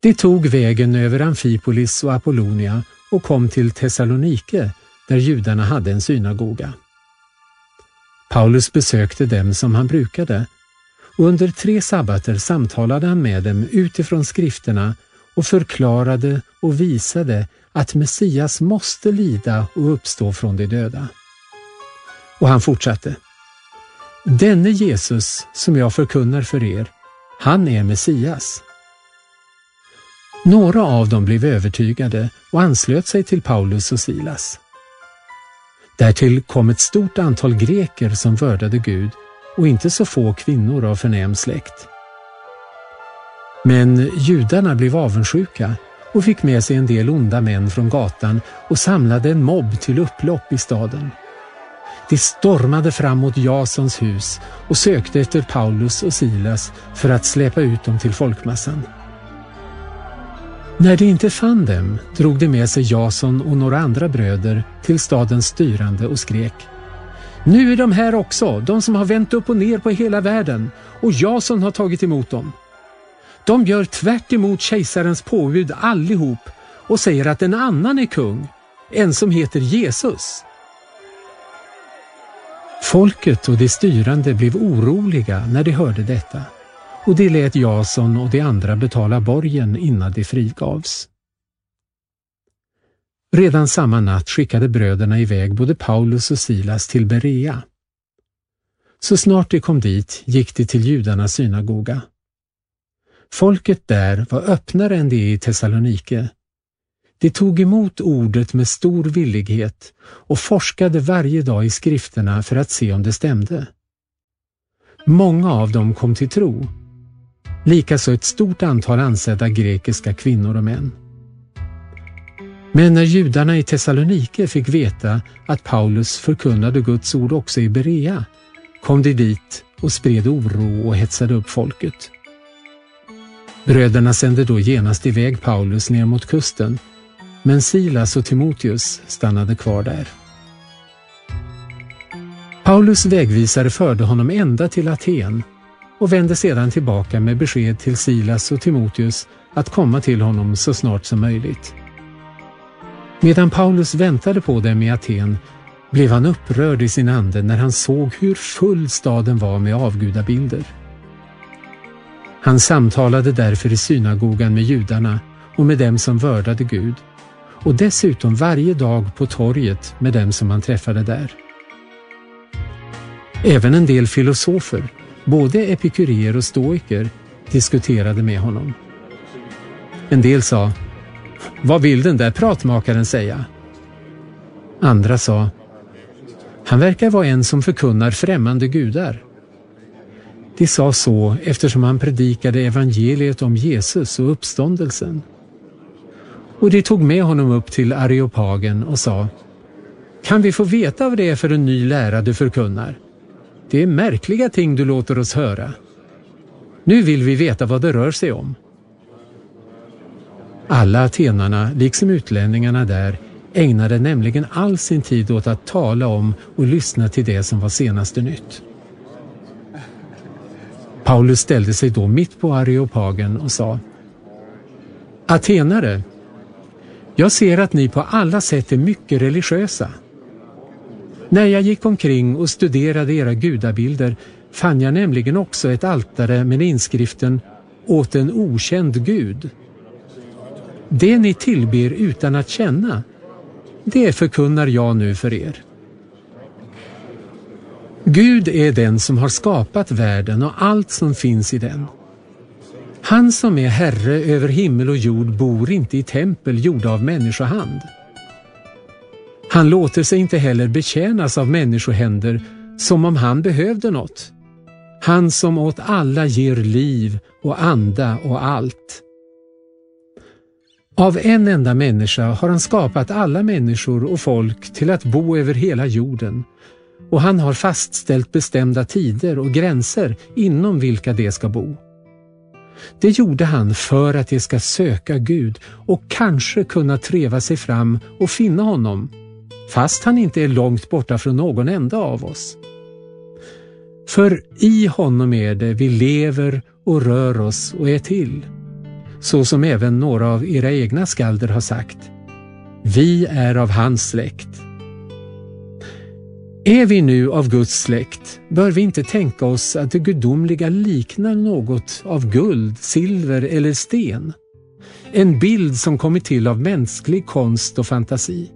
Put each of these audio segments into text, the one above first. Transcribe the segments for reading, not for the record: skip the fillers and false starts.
De tog vägen över Amfipolis och Apollonia och kom till Thessalonike, där judarna hade en synagoga. Paulus besökte dem som han brukade, och under 3 sabbater samtalade han med dem utifrån skrifterna och förklarade och visade att Messias måste lida och uppstå från de döda. Och han fortsatte: Denne Jesus som jag förkunnar för er, han är Messias. Några av dem blev övertygade och anslöt sig till Paulus och Silas. Därtill kom ett stort antal greker som vördade Gud och inte så få kvinnor av förnäm släkt. Men judarna blev avundsjuka och fick med sig en del onda män från gatan och samlade en mobb till upplopp i staden. De stormade fram mot Jasons hus och sökte efter Paulus och Silas för att släpa ut dem till folkmassan. När de inte fann dem drog de med sig Jason och några andra bröder till stadens styrande och skrek: Nu är de här också, de som har vänt upp och ner på hela världen, och Jason har tagit emot dem. De gör tvärt emot kejsarens påbud allihop och säger att en annan är kung, en som heter Jesus. Folket och de styrande blev oroliga när de hörde detta, och de lät Jason och de andra betala borgen innan de frigavs. Redan samma natt skickade bröderna iväg både Paulus och Silas till Berea. Så snart de kom dit gick de till judarnas synagoga. Folket där var öppnare än det i Thessalonike. De tog emot ordet med stor villighet och forskade varje dag i skrifterna för att se om det stämde. Många av dem kom till tro, likaså ett stort antal ansedda grekiska kvinnor och män. Men när judarna i Thessalonike fick veta att Paulus förkunnade Guds ord också i Berea, kom de dit och spred oro och hetsade upp folket. Bröderna sände då genast iväg Paulus ner mot kusten, men Silas och Timoteus stannade kvar där. Paulus vägvisare förde honom ända till Aten och vände sedan tillbaka med besked till Silas och Timoteus att komma till honom så snart som möjligt. Medan Paulus väntade på dem i Aten blev han upprörd i sin ande när han såg hur full staden var med avgudabilder. Han samtalade därför i synagogan med judarna och med dem som vördade Gud, och dessutom varje dag på torget med dem som han träffade där. Även en del filosofer, både epikureer och stoiker, diskuterade med honom. En del sa: Vad vill den där pratmakaren säga? Andra sa: Han verkar vara en som förkunnar främmande gudar. De sa så eftersom han predikade evangeliet om Jesus och uppståndelsen. Och de tog med honom upp till Areopagen och sa: Kan vi få veta vad det är för en ny lära du förkunnar? Det är märkliga ting du låter oss höra. Nu vill vi veta vad det rör sig om. Alla atenarna, liksom utlänningarna där, ägnade nämligen all sin tid åt att tala om och lyssna till det som var senaste nytt. Paulus ställde sig då mitt på Areopagen och sa: Atenare, jag ser att ni på alla sätt är mycket religiösa. När jag gick omkring och studerade era gudabilder fann jag nämligen också ett altare med inskriften åt en okänd gud. Det ni tillber utan att känna, det förkunnar jag nu för er. Gud är den som har skapat världen och allt som finns i den. Han som är herre över himmel och jord bor inte i tempel gjorda av människohand. Han låter sig inte heller betjänas av människohänder som om han behövde något. Han som åt alla ger liv och anda och allt. Av en enda människa har han skapat alla människor och folk till att bo över hela jorden, och han har fastställt bestämda tider och gränser inom vilka de ska bo. Det gjorde han för att de ska söka Gud och kanske kunna treva sig fram och finna honom, fast han inte är långt borta från någon enda av oss. För i honom är det vi lever och rör oss och är till. så som även några av era egna skalder har sagt. Vi är av hans släkt. Är vi nu av Guds släkt, bör vi inte tänka oss att det gudomliga liknar något av guld, silver eller sten. En bild som kommit till av mänsklig konst och fantasi.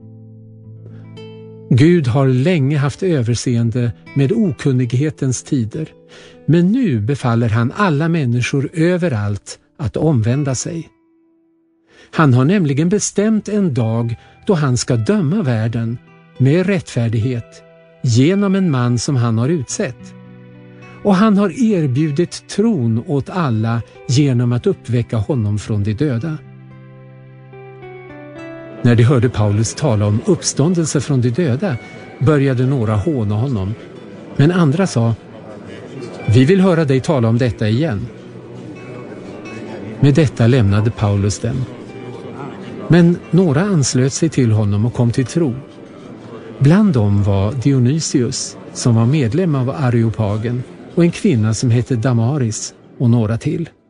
Gud har länge haft överseende med okunnighetens tider, men nu befaller han alla människor överallt att omvända sig. Han har nämligen bestämt en dag då han ska döma världen med rättfärdighet genom en man som han har utsett. Och han har erbjudit tron åt alla genom att uppväcka honom från de döda. När de hörde Paulus tala om uppståndelse från de döda började några håna honom, men andra sa: vi vill höra dig tala om detta igen. Med detta lämnade Paulus dem. Men några anslöt sig till honom och kom till tro. Bland dem var Dionysius, som var medlem av Areopagen, och en kvinna som hette Damaris och några till.